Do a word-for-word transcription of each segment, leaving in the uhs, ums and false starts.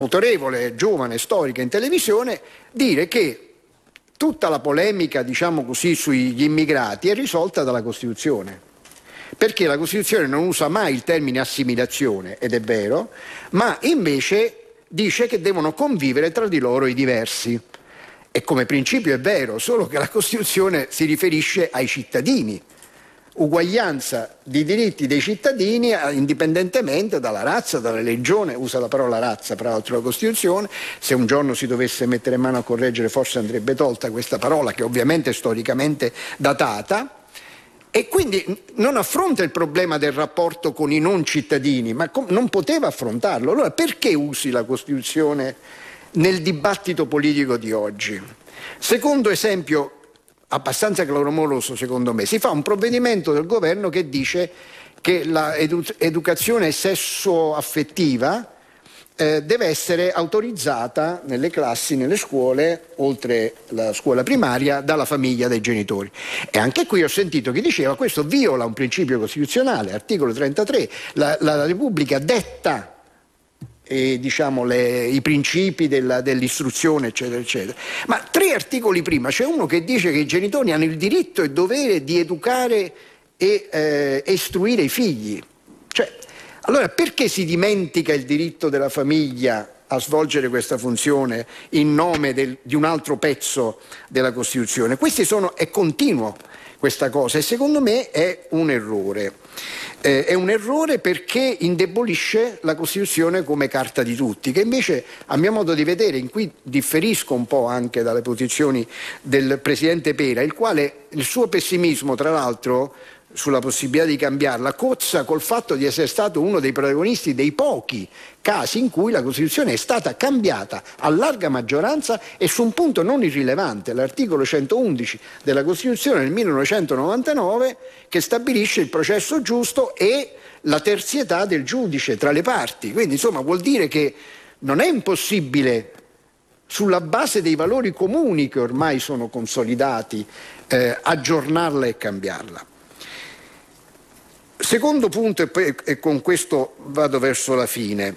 autorevole, giovane, storica in televisione, dire che tutta la polemica, diciamo così, sugli immigrati è risolta dalla Costituzione, perché la Costituzione non usa mai il termine assimilazione, ed è vero, ma invece dice che devono convivere tra di loro i diversi. E come principio è vero, solo che la Costituzione si riferisce ai cittadini. Uguaglianza di diritti dei cittadini indipendentemente dalla razza, dalla religione, usa la parola razza tra l'altro la Costituzione. Se un giorno si dovesse mettere mano a correggere forse andrebbe tolta questa parola, che ovviamente è storicamente datata, e quindi non affronta il problema del rapporto con i non cittadini, ma com- non poteva affrontarlo. Allora perché usi la Costituzione nel dibattito politico di oggi? Secondo esempio abbastanza clamoroso secondo me, si fa un provvedimento del governo che dice che l'educazione sessuo-affettiva eh, deve essere autorizzata nelle classi, nelle scuole, oltre la scuola primaria, dalla famiglia, dai genitori. E anche qui ho sentito chi diceva questo viola un principio costituzionale, articolo trentatré, la, la Repubblica detta E, diciamo, le, i principi della, dell'istruzione, eccetera, eccetera. Ma tre articoli prima c'è uno che dice che i genitori hanno il diritto e il dovere di educare e eh, istruire i figli. Cioè, allora perché si dimentica il diritto della famiglia a svolgere questa funzione in nome del, di un altro pezzo della Costituzione? Questi sono, è continuo questa cosa e secondo me è un errore. Eh, è un errore perché indebolisce la Costituzione come carta di tutti, che invece, a mio modo di vedere, in cui differisco un po' anche dalle posizioni del Presidente Pera, il quale il suo pessimismo, tra l'altro, sulla possibilità di cambiarla, cozza col fatto di essere stato uno dei protagonisti dei pochi casi in cui la Costituzione è stata cambiata a larga maggioranza e su un punto non irrilevante, l'articolo centoundici della Costituzione del millenovecentonovantanove, che stabilisce il processo giusto e la terzietà del giudice tra le parti. Quindi insomma vuol dire che non è impossibile, sulla base dei valori comuni che ormai sono consolidati, eh, aggiornarla e cambiarla. Secondo punto, e, poi, e con questo vado verso la fine,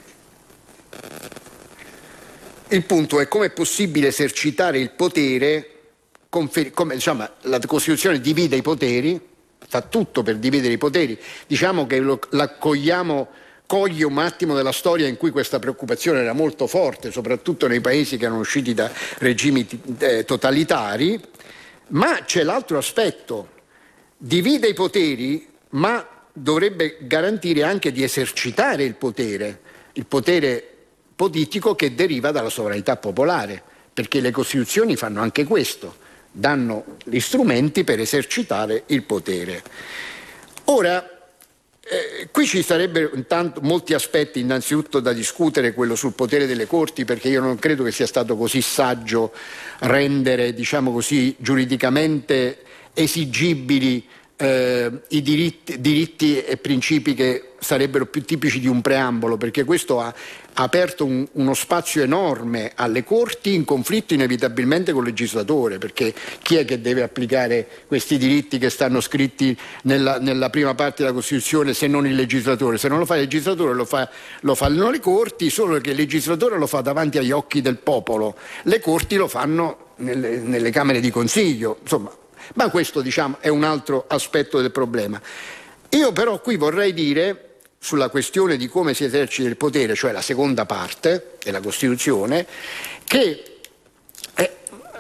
il punto è come è possibile esercitare il potere, confer- come diciamo, la Costituzione divide i poteri, fa tutto per dividere i poteri, diciamo che lo, l'accogliamo, coglie un attimo della storia in cui questa preoccupazione era molto forte, soprattutto nei paesi che erano usciti da regimi eh, totalitari, ma c'è l'altro aspetto, divide i poteri, ma dovrebbe garantire anche di esercitare il potere, il potere politico che deriva dalla sovranità popolare, perché le Costituzioni fanno anche questo, danno gli strumenti per esercitare il potere. Ora, eh, qui ci sarebbero intanto molti aspetti, innanzitutto da discutere, quello sul potere delle corti, perché io non credo che sia stato così saggio rendere, diciamo così, giuridicamente esigibili Eh, i diritti, diritti e principi che sarebbero più tipici di un preambolo, perché questo ha, ha aperto un, uno spazio enorme alle corti in conflitto inevitabilmente con il legislatore, perché chi è che deve applicare questi diritti che stanno scritti nella, nella prima parte della Costituzione se non il legislatore? Se non lo fa il legislatore lo, fa, lo fanno le corti, solo che il legislatore lo fa davanti agli occhi del popolo, le corti lo fanno nelle, nelle camere di consiglio, insomma. Ma questo, diciamo, è un altro aspetto del problema. Io però qui vorrei dire, sulla questione di come si esercita il potere, cioè la seconda parte della Costituzione, che è,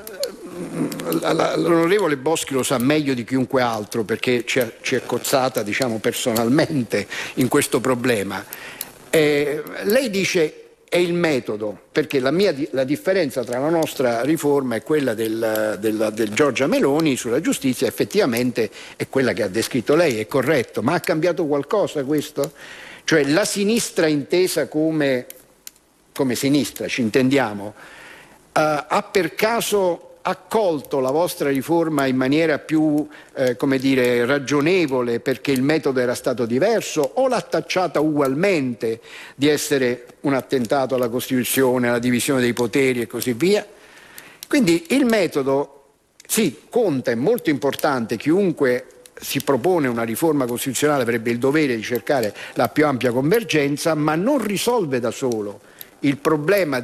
l'onorevole Boschi lo sa meglio di chiunque altro perché ci, è, ci è cozzata, diciamo, personalmente in questo problema. Eh, lei dice è il metodo, perché la, mia, la differenza tra la nostra riforma e quella del, del, del Giorgia Meloni sulla giustizia effettivamente è quella che ha descritto lei, è corretto, ma ha cambiato qualcosa questo? Cioè la sinistra intesa come, come sinistra, ci intendiamo, uh, ha per caso accolto la vostra riforma in maniera più, eh, come dire, ragionevole perché il metodo era stato diverso, o l'ha tacciata ugualmente di essere un attentato alla Costituzione, alla divisione dei poteri e così via? Quindi il metodo, sì, conta, è molto importante, chiunque si propone una riforma costituzionale avrebbe il dovere di cercare la più ampia convergenza, ma non risolve da solo il problema